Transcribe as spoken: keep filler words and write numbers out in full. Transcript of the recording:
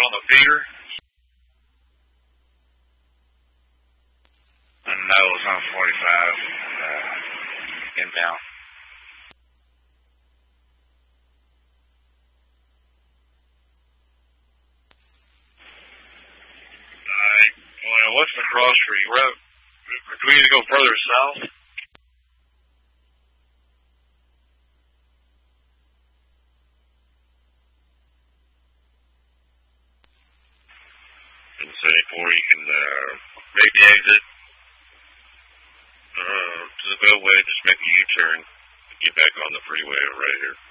on the feeder? No, it was on forty-five, uh, inbound. Alright. Well, what's the cross for you? Where, do we need to go further south? In seventy-four, you can uh, make the exit uh, to the beltway, just make a U-turn, get back on the freeway right here.